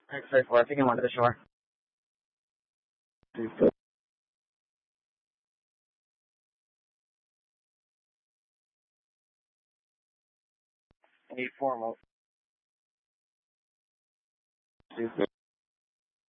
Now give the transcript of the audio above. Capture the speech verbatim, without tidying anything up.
six three four, taking one to the shore. Eight four,